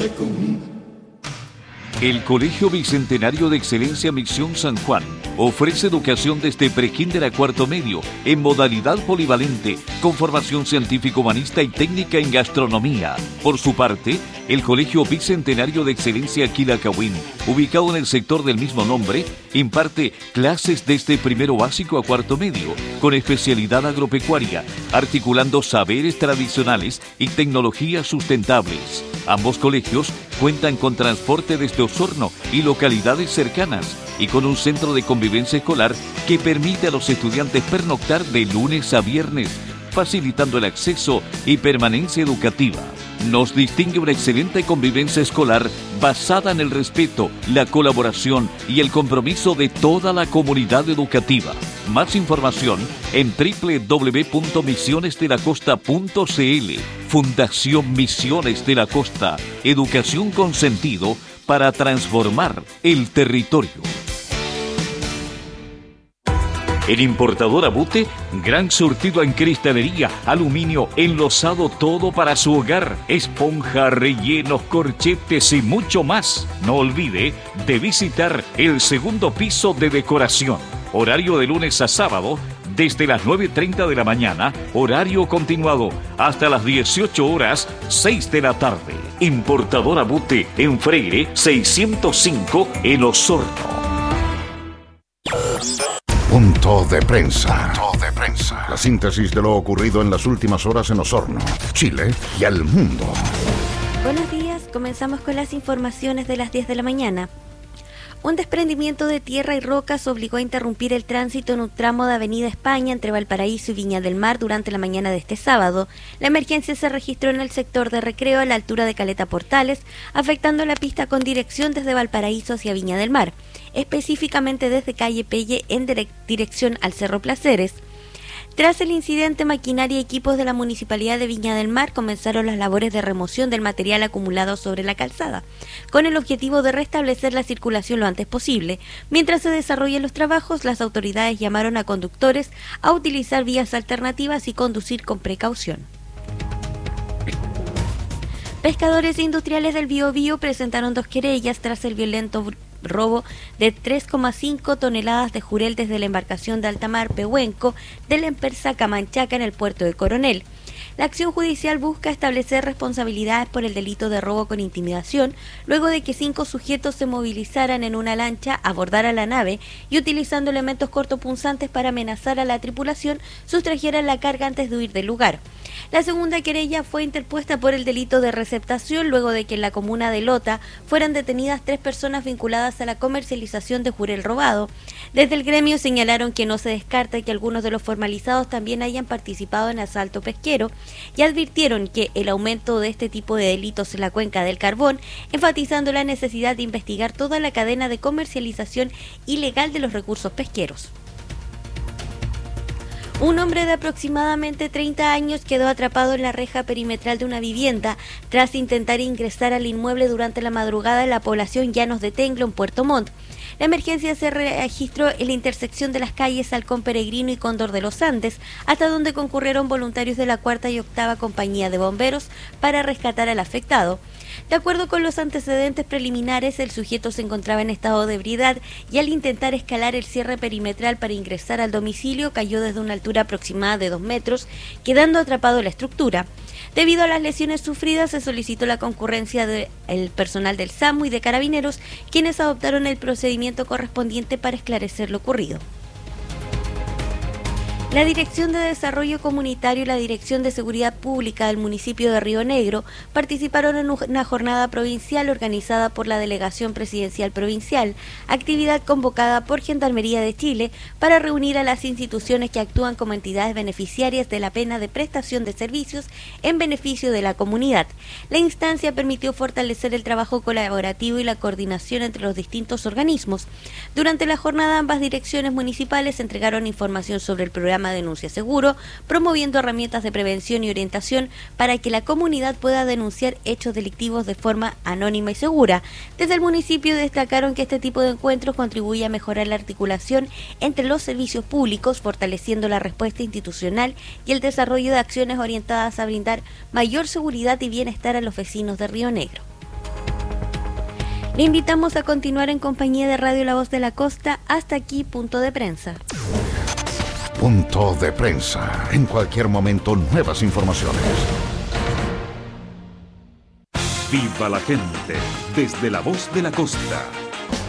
Café con... El Colegio Bicentenario de Excelencia Misión San Juan ofrece educación desde prekinder a cuarto medio en modalidad polivalente con formación científico-humanista y técnica en gastronomía. Por su parte, el Colegio Bicentenario de Excelencia Quilacahuen, ubicado en el sector del mismo nombre, imparte clases desde primero básico a cuarto medio con especialidad agropecuaria, articulando saberes tradicionales y tecnologías sustentables. Ambos colegios cuentan con transporte desde Osorno y localidades cercanas y con un centro de convivencia escolar que permite a los estudiantes pernoctar de lunes a viernes, facilitando el acceso y permanencia educativa. Nos distingue una excelente convivencia escolar basada en el respeto, la colaboración y el compromiso de toda la comunidad educativa. Más información en www.misionesdelacosta.cl. Fundación Misiones de la Costa. Educación con sentido para transformar el territorio. El importador Abute, gran surtido en cristalería, aluminio, enlosado, todo para su hogar, esponja, rellenos, corchetes y mucho más. No olvide de visitar el segundo piso de decoración. Horario de lunes a sábado, desde las 9:30 de la mañana, horario continuado, hasta las 18 horas, 6 de la tarde. Importador Abute en Freire 605 en Osorno. Punto de prensa. La síntesis de lo ocurrido en las últimas horas en Osorno, Chile y al mundo. Buenos días, comenzamos con las informaciones de las 10 de la mañana. Un desprendimiento de tierra y rocas obligó a interrumpir el tránsito en un tramo de Avenida España entre Valparaíso y Viña del Mar durante la mañana de este sábado. La emergencia se registró en el sector de Recreo a la altura de Caleta Portales, afectando la pista con dirección desde Valparaíso hacia Viña del Mar, específicamente desde calle Pelle en dirección al Cerro Placeres. Tras el incidente, maquinaria y equipos de la Municipalidad de Viña del Mar comenzaron las labores de remoción del material acumulado sobre la calzada, con el objetivo de restablecer la circulación lo antes posible. Mientras se desarrollan los trabajos, las autoridades llamaron a conductores a utilizar vías alternativas y conducir con precaución. Pescadores industriales del Biobío presentaron 2 querellas tras el violento robo de 3,5 toneladas de jurel desde la embarcación de alta mar Pehuenco de la empresa Camanchaca en el puerto de Coronel. La acción judicial busca establecer responsabilidades por el delito de robo con intimidación, luego de que 5 sujetos se movilizaran en una lancha, abordaran la nave y utilizando elementos cortopunzantes para amenazar a la tripulación, sustrajeran la carga antes de huir del lugar. La segunda querella fue interpuesta por el delito de receptación, luego de que en la comuna de Lota fueran detenidas 3 personas vinculadas a la comercialización de jurel robado. Desde el gremio señalaron que no se descarta que algunos de los formalizados también hayan participado en asalto pesquero y advirtieron que el aumento de este tipo de delitos en la cuenca del Carbón, enfatizando la necesidad de investigar toda la cadena de comercialización ilegal de los recursos pesqueros. Un hombre de aproximadamente 30 años quedó atrapado en la reja perimetral de una vivienda tras intentar ingresar al inmueble durante la madrugada en la población Llanos de Tenglo, en Puerto Montt. La emergencia se registró en la intersección de las calles Halcón Peregrino y Cóndor de los Andes, hasta donde concurrieron voluntarios de la 4ª y 8ª Compañía de Bomberos para rescatar al afectado. De acuerdo con los antecedentes preliminares, el sujeto se encontraba en estado de ebriedad y al intentar escalar el cierre perimetral para ingresar al domicilio cayó desde una altura aproximada de 2 metros, quedando atrapado en la estructura. Debido a las lesiones sufridas, se solicitó la concurrencia del personal del SAMU y de Carabineros, quienes adoptaron el procedimiento correspondiente para esclarecer lo ocurrido. La Dirección de Desarrollo Comunitario y la Dirección de Seguridad Pública del municipio de Río Negro participaron en una jornada provincial organizada por la Delegación Presidencial Provincial, actividad convocada por Gendarmería de Chile para reunir a las instituciones que actúan como entidades beneficiarias de la pena de prestación de servicios en beneficio de la comunidad. La instancia permitió fortalecer el trabajo colaborativo y la coordinación entre los distintos organismos. Durante la jornada, ambas direcciones municipales entregaron información sobre el programa Denuncia Seguro, promoviendo herramientas de prevención y orientación para que la comunidad pueda denunciar hechos delictivos de forma anónima y segura. Desde el municipio destacaron que este tipo de encuentros contribuye a mejorar la articulación entre los servicios públicos, fortaleciendo la respuesta institucional y el desarrollo de acciones orientadas a brindar mayor seguridad y bienestar a los vecinos de Río Negro. Le invitamos a continuar en compañía de Radio La Voz de la Costa. Hasta aquí, punto de prensa. Punto de prensa. En cualquier momento, nuevas informaciones. Viva la gente, desde La Voz de la Costa.